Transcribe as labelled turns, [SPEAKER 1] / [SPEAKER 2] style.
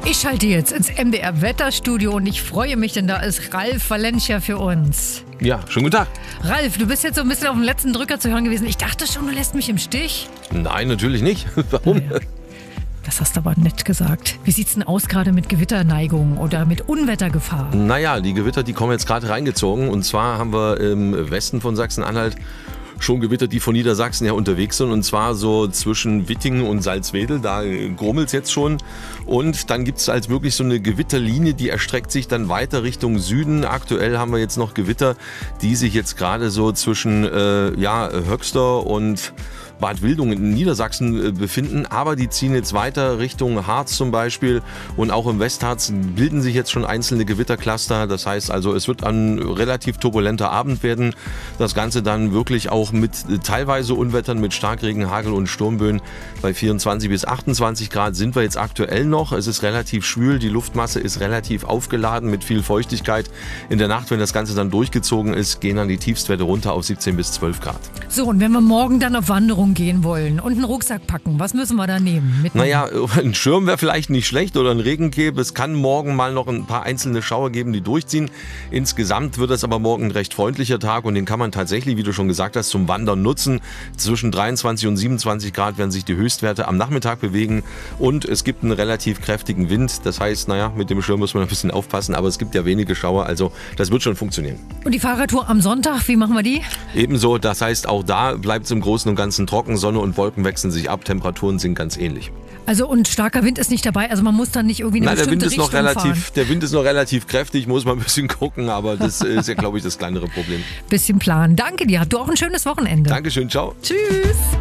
[SPEAKER 1] Ich schalte jetzt ins MDR-Wetterstudio und ich freue mich, denn da ist Ralf Valencia für uns.
[SPEAKER 2] Ja, schönen guten Tag.
[SPEAKER 1] Ralf, du bist jetzt so ein bisschen auf den letzten Drücker zu hören gewesen. Ich dachte schon, du lässt mich im Stich.
[SPEAKER 2] Nein, natürlich nicht. Warum?
[SPEAKER 1] Naja. Das hast du aber nett gesagt. Wie sieht's denn aus gerade mit Gewitterneigung oder mit Unwettergefahr?
[SPEAKER 2] Naja, die Gewitter, die kommen jetzt gerade reingezogen. Und zwar haben wir im Westen von Sachsen-Anhalt schon Gewitter, die von Niedersachsen her unterwegs sind. Und zwar so zwischen Wittingen und Salzwedel. Da grummelt es jetzt schon. Und dann gibt es halt wirklich so eine Gewitterlinie, die erstreckt sich dann weiter Richtung Süden. Aktuell haben wir jetzt noch Gewitter, die sich jetzt gerade so zwischen Höxter und Bad Wildungen in Niedersachsen befinden, aber die ziehen jetzt weiter Richtung Harz zum Beispiel und auch im Westharz bilden sich jetzt schon einzelne Gewittercluster. Das heißt also, es wird ein relativ turbulenter Abend werden. Das Ganze dann wirklich auch mit teilweise Unwettern, mit Starkregen, Hagel und Sturmböen. Bei 24 bis 28 Grad sind wir jetzt aktuell noch. Es ist relativ schwül, die Luftmasse ist relativ aufgeladen mit viel Feuchtigkeit. In der Nacht, wenn das Ganze dann durchgezogen ist, gehen dann die Tiefstwerte runter auf 17 bis 12 Grad.
[SPEAKER 1] So, und wenn wir morgen dann auf Wanderung gehen wollen und einen Rucksack packen, was müssen wir da nehmen?
[SPEAKER 2] Naja, ein Schirm wäre vielleicht nicht schlecht oder ein Regencape. Es kann morgen mal noch ein paar einzelne Schauer geben, die durchziehen. Insgesamt wird es aber morgen ein recht freundlicher Tag und den kann man tatsächlich, wie du schon gesagt hast, zum Wandern nutzen. Zwischen 23 und 27 Grad werden sich die Höchstwerte am Nachmittag bewegen und es gibt einen relativ kräftigen Wind. Das heißt, mit dem Schirm muss man ein bisschen aufpassen, aber es gibt ja wenige Schauer, also das wird schon funktionieren.
[SPEAKER 1] Und die Fahrradtour am Sonntag, wie machen wir die?
[SPEAKER 2] Ebenso, das heißt, auch da bleibt es im Großen und Ganzen trocken. Sonne und Wolken wechseln sich ab, Temperaturen sind ganz ähnlich.
[SPEAKER 1] Also und starker Wind ist nicht dabei, also man muss dann nicht irgendwie eine bestimmte Richtung fahren.
[SPEAKER 2] Der Wind ist noch relativ kräftig, muss man ein bisschen gucken, aber das ist ja, glaube ich, das kleinere Problem.
[SPEAKER 1] Bisschen planen. Danke dir, habt du auch ein schönes Wochenende.
[SPEAKER 2] Dankeschön, ciao.
[SPEAKER 1] Tschüss.